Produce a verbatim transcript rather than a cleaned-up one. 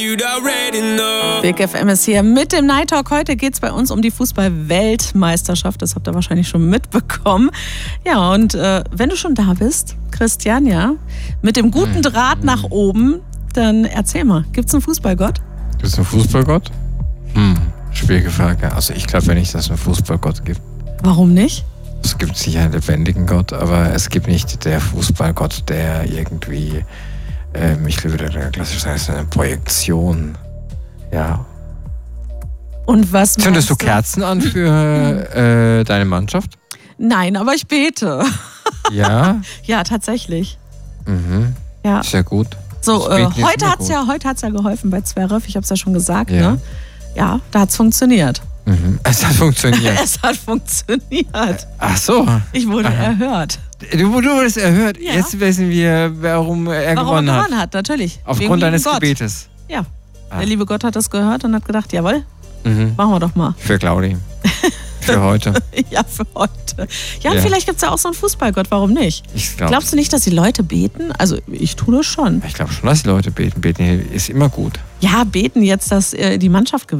Big F M ist hier mit dem Night Talk. Heute geht es bei uns um die Fußball-Weltmeisterschaft. Das habt ihr wahrscheinlich schon mitbekommen. Ja, und äh, wenn du schon da bist, Christian, ja, mit dem guten Draht nach oben, dann erzähl mal, gibt's einen Fußballgott? Gibt es einen Fußballgott? Hm, schwierige Frage. Also ich glaube ja nicht, dass es einen Fußballgott gibt. Warum nicht? Es gibt sicher einen lebendigen Gott, aber es gibt nicht der Fußballgott, der irgendwie, ähm, ich glaube, der klassisch heißt eine Projektion. Ja. Und was Zündest du meinst Kerzen an für äh, deine Mannschaft? Nein, aber ich bete. Ja? Ja, tatsächlich. Mhm. Ja. Sehr gut. So, Das äh, Beten ist heute immer hat's gut. ja, heute hat's ja geholfen bei Zverev. Ich habe es ja schon gesagt, Ja. ne? Ja, da hat's funktioniert. Mhm. Es hat funktioniert. Es hat funktioniert. Ach so. Ich wurde Aha. erhört. Du, du wurdest erhört. Ja. Jetzt wissen wir, warum er Warum gewonnen er hat. gewonnen hat, natürlich. Wegen Aufgrund deines Gott. Gebetes. Ja, Ah. der liebe Gott hat das gehört und hat gedacht, jawohl, Mhm. machen wir doch mal. Für Claudi. Für heute. Ja, für heute. Ja, und Ja. vielleicht gibt es ja auch so einen Fußballgott, warum nicht? Ich glaube Glaubst du nicht, dass die Leute beten? Also ich tue das schon. ich glaub schon, dass die Leute beten. Beten ist immer gut. Ja, beten jetzt, dass äh, die Mannschaft gewinnt.